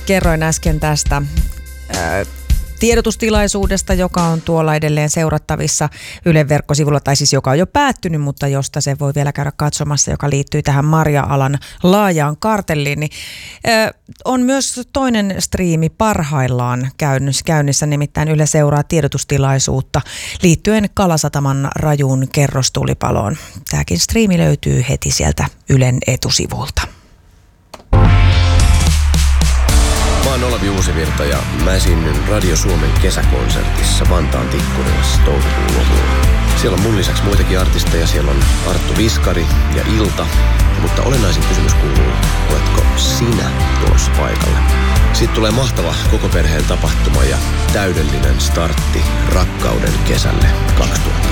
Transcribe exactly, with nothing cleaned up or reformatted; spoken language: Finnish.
kerroin äsken tästä ää, tiedotustilaisuudesta, joka on tuolla edelleen seurattavissa Ylen verkkosivulla, tai siis joka on jo päättynyt, mutta josta se voi vielä käydä katsomassa, joka liittyy tähän marja-alan laajaan kartelliin. Niin, ää, on myös toinen striimi parhaillaan käynnissä, nimittäin Yle seuraa tiedotustilaisuutta liittyen Kalasataman rajuun kerrostulipaloon. Tämäkin striimi löytyy heti sieltä Ylen etusivulta. Mä oon Olavi Uusivirta ja mä esiinnyn Radio Suomen kesäkonsertissa Vantaan Tikkurilassa toukokuun lopulla. Siellä on mun lisäksi muitakin artisteja. Siellä on Arttu Viskari ja Ilta. Mutta olennaisin kysymys kuuluu, oletko sinä tulossa paikalle? Siitä tulee mahtava koko perheen tapahtuma ja täydellinen startti rakkauden kesälle kaksituhattaviisitoista.